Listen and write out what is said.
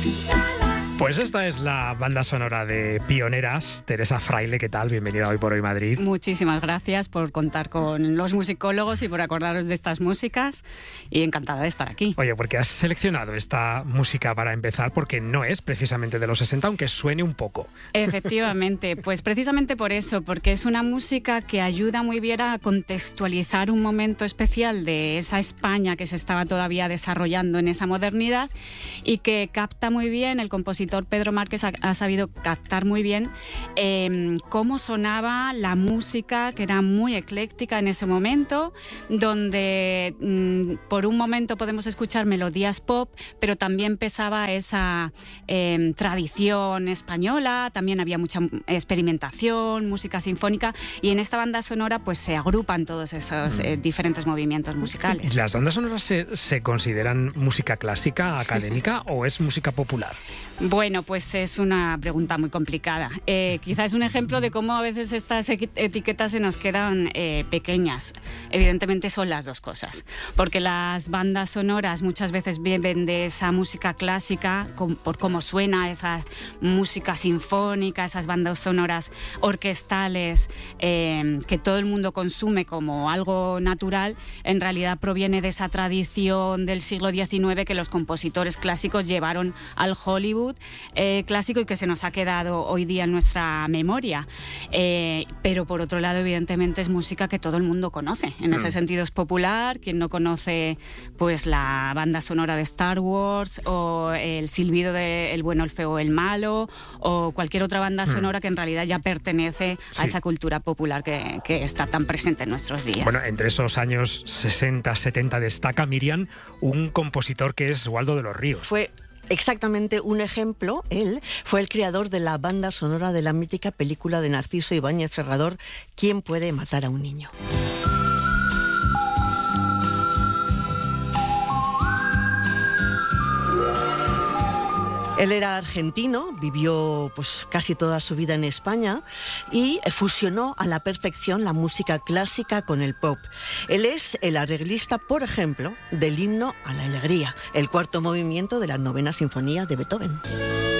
Pues esta es la banda sonora de Pioneras. Teresa Fraile, ¿qué tal? Bienvenida a Hoy por Hoy Madrid. Muchísimas gracias por contar con los musicólogos y por acordaros de estas músicas, y encantada de estar aquí. Oye, ¿por qué has seleccionado esta música para empezar? Porque no es precisamente de los 60, aunque suene un poco. Efectivamente, pues precisamente por eso, porque es una música que ayuda muy bien a contextualizar un momento especial de esa España que se estaba todavía desarrollando en esa modernidad, y que capta muy bien, el compositor Pedro Márquez ha sabido captar muy bien cómo sonaba la música, que era muy ecléctica en ese momento, donde por un momento podemos escuchar melodías pop, pero también pesaba esa tradición española, también había mucha experimentación, música sinfónica, y en esta banda sonora pues se agrupan todos esos diferentes movimientos musicales. ¿Las bandas sonoras se consideran música clásica, académica, o es música popular? Bueno, pues es una pregunta muy complicada. Quizás es un ejemplo de cómo a veces estas etiquetas se nos quedan pequeñas. Evidentemente son las dos cosas, porque las bandas sonoras muchas veces viven de esa música clásica, por cómo suena esa música sinfónica, esas bandas sonoras orquestales que todo el mundo consume como algo natural. En realidad proviene de esa tradición del siglo XIX que los compositores clásicos llevaron al Hollywood clásico, y que se nos ha quedado hoy día en nuestra memoria, pero por otro lado evidentemente es música que todo el mundo conoce, en ese sentido es popular. Quien no conoce pues la banda sonora de Star Wars, o el silbido de El bueno, el feo, el malo, o cualquier otra banda sonora que en realidad ya pertenece a esa cultura popular que está tan presente en nuestros días. Bueno, entre esos años 60, 70 destaca, Miriam, un compositor que es Waldo de los Ríos. Fue exactamente un ejemplo. Él fue el creador de la banda sonora de la mítica película de Narciso Ibáñez Serrador, ¿Quién puede matar a un niño? Él era argentino, vivió pues casi toda su vida en España y fusionó a la perfección la música clásica con el pop. Él es el arreglista, por ejemplo, del himno a la alegría, el cuarto movimiento de la 9ª Sinfonía de Beethoven.